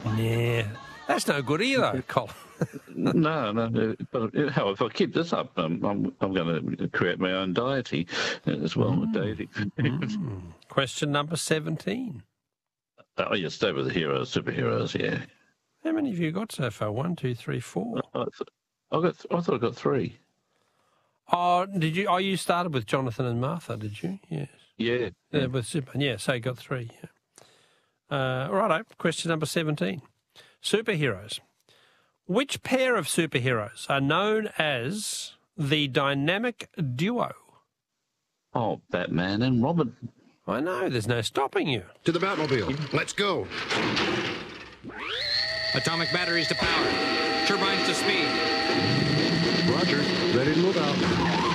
Yeah, that's no good either, Colin. No. But if I keep this up, I'm going to create my own deity as well, deity. Question number 17. Oh, yeah, stay with the heroes, superheroes, yeah. How many have you got so far? 1, 2, 3, 4. I thought I got 3. Oh, did you? Oh, you started with Jonathan and Martha, did you? Yes. Yeah. With Superman. Yeah, so you got 3. Yeah. Righto. Question number 17. Superheroes. Which pair of superheroes are known as the dynamic duo? Oh, Batman and Robin. I know, there's no stopping you. To the Batmobile. Let's go. Atomic batteries to power. Turbines to speed. Roger. Ready to move out.